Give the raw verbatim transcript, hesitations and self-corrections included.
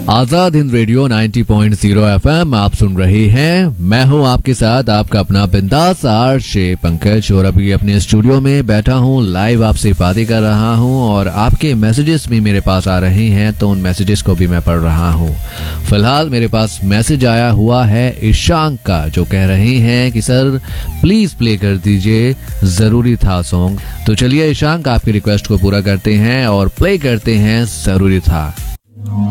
Azad Hind radio नब्बे point शून्य FM आप सुन रहे हैं। मैं हूं आपके साथ आपका अपना बिंदास आरजे पंकज, और अभी अपने स्टूडियो में बैठा हूं, लाइव आपसे बातें कर रहा हूं और आपके मैसेजेस भी मेरे पास आ रहे हैं, तो उन मैसेजेस को भी मैं पढ़ रहा हूं। फिलहाल मेरे पास मैसेज आया हुआ है ईशांक का, जो कह रहे हैं कि सर प्लीज प्ले कर दीजिए, जरूरी था सॉन्ग। तो चलिए ईशांक, आपकी रिक्वेस्ट को पूरा करते हैं और प्ले करते हैं जरूरी था।